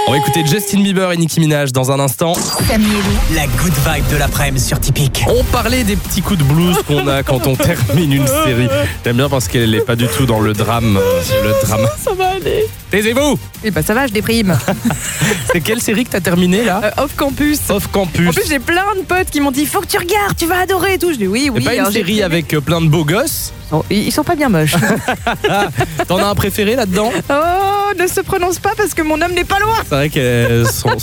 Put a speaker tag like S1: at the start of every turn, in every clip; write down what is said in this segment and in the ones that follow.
S1: On va écouter Justin Bieber et Nicki Minaj dans un instant.
S2: Samy et Lou.
S3: La good vibe de l'après-midi sur Typique.
S1: On parlait des petits coups de blues qu'on a quand on termine une série. J'aime bien parce qu'elle n'est pas du tout dans le drame.
S2: Ça va aller.
S1: Taisez-vous.
S2: Eh ben ça va, je déprime.
S1: C'est quelle série que t'as terminée là
S2: Off Campus.
S1: Off Campus.
S2: En plus, j'ai plein de potes qui m'ont dit faut que tu regardes, tu vas adorer et tout. Je dis oui.
S1: C'est pas une
S2: alors, j'ai
S1: série
S2: prévu.
S1: avec plein de beaux gosses.
S2: Ils sont pas bien moches.
S1: T'en as un préféré là-dedans?
S2: Oh, ne se prononce pas parce que mon homme n'est pas loin.
S1: C'est vrai que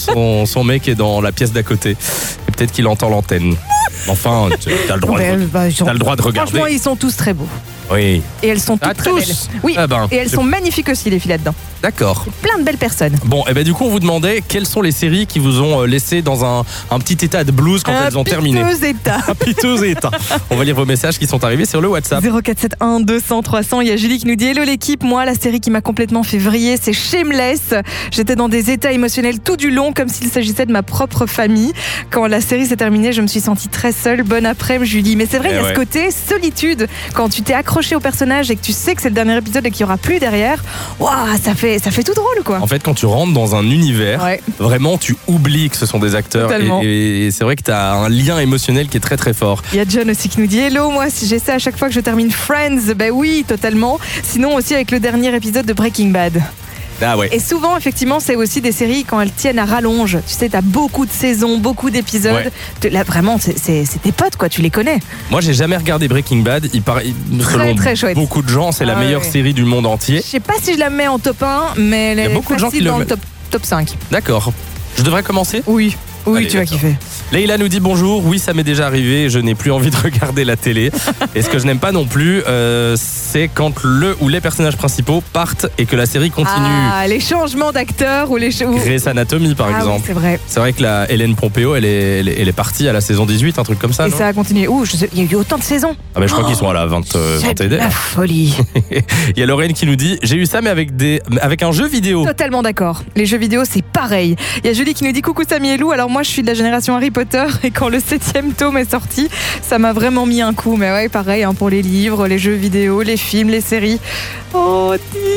S1: son mec est dans la pièce d'à côté. Et peut-être qu'il entend l'antenne. Enfin, t'as le droit, t'as le droit de regarder.
S2: Franchement, ils sont tous très beaux.
S1: Oui.
S2: Et elles sont toutes
S1: Ah,
S2: très
S1: tous.
S2: belles. Oui.
S1: Ah ben,
S2: Et elles sont magnifiques aussi, les filles là-dedans.
S1: D'accord.
S2: Plein de belles personnes.
S1: Bon, et ben du coup, on vous demandait quelles sont les séries qui vous ont laissé dans un petit état de blues quand elles ont terminé.
S2: Piteux état.
S1: Un piteux état. On va lire vos messages qui sont arrivés sur le WhatsApp.
S2: 0471 200 300. Il y a Julie qui nous dit hello l'équipe. Moi, la série qui m'a complètement fait vriller, c'est Shameless. J'étais dans des états émotionnels tout du long, comme s'il s'agissait de ma propre famille. Quand la série s'est terminée, je me suis sentie très seule. Bonne après-midi, Julie. Mais c'est vrai, il y a ce côté solitude. Quand tu t'es accroché au personnage et que tu sais que c'est le dernier épisode et qu'il n'y aura plus derrière, waouh, ça fait tout drôle, quoi.
S1: En fait, quand tu rentres dans un univers, vraiment, tu oublies que ce sont des acteurs. Et c'est vrai que tu as un lien émotionnel qui est très très fort.
S2: Il y a John aussi qui nous dit hello, moi si j'essaie à chaque fois que je termine Friends, ben oui, totalement. Sinon aussi avec le dernier épisode de Breaking Bad.
S1: Ah ouais.
S2: Et souvent, effectivement, c'est aussi des séries quand elles tiennent à rallonge. Tu sais, t'as beaucoup de saisons, beaucoup d'épisodes. Là, vraiment, c'est tes potes, quoi. Tu les connais.
S1: Moi, j'ai jamais regardé Breaking Bad. Il paraît, selon
S2: très chouette.
S1: beaucoup de gens, c'est la meilleure série du monde entier.
S2: Je sais pas si je la mets en top 1, mais elle est
S1: beaucoup de gens qui
S2: dans
S1: le
S2: le top 5.
S1: D'accord. Je devrais commencer ?
S2: Oui. Oui,
S1: allez,
S2: tu vas kiffer.
S1: Leïla nous dit bonjour, oui ça m'est déjà arrivé, je n'ai plus envie de regarder la télé. Et ce que je n'aime pas non plus, c'est quand le ou les personnages principaux partent et que la série continue.
S2: Ah, les changements d'acteurs ou les...
S1: Grey's Anatomy par exemple.
S2: Oui, c'est vrai.
S1: C'est vrai que la Hélène Pompeo, elle est partie à la saison 18, un truc comme ça.
S2: Et
S1: non
S2: ça a continué. Ouh, il y a eu autant de saisons.
S1: Ah mais je crois qu'ils sont à la 20
S2: c'est la folie.
S1: Il y a Lorraine qui nous dit j'ai eu ça mais avec un jeu vidéo.
S2: Totalement d'accord. Les jeux vidéo c'est pareil. Il y a Julie qui nous dit coucou Samy et Lou. Alors moi je suis de la génération Harry Potter et quand le 7e tome est sorti, ça m'a vraiment mis un coup. Mais ouais, pareil hein, pour les livres, les jeux vidéo, les films, les séries. Oh,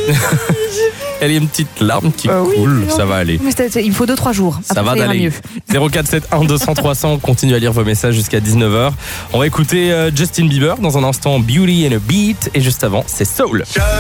S1: Elle a une petite larme qui coule, ça va aller.
S2: Mais il me faut 2-3 jours.
S1: Ça
S2: après,
S1: va d'aller. 0471 200 300, on continue à lire vos messages jusqu'à 19h. On va écouter Justin Bieber dans un instant, Beauty and a Beat, et juste avant, c'est Soul.